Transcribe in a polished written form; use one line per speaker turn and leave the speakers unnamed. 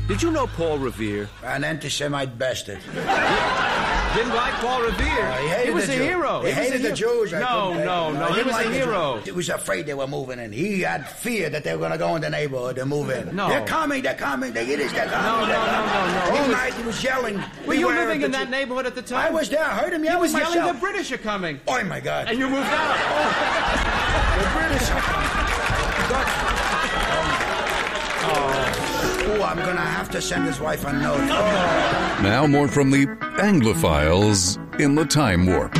Did you know Paul Revere?
An anti-Semite bastard.
Didn't like Paul Revere.
He
was a hero.
He hated the Jews.
No. He was a hero.
He was afraid they were moving in. He had fear that they were going to go in the neighborhood and move in.
No.
They're coming. The Yiddish, they're coming.
No.
All night he was yelling.
Were you living in that neighborhood at the time?
I was there. I heard him yelling.
He was
myself.
yelling, the British are coming.
Oh, my God.
And you moved out.
The British are coming. Oh, I'm going to have to send his wife a note.
Now more from the Anglophiles in the Time Warp.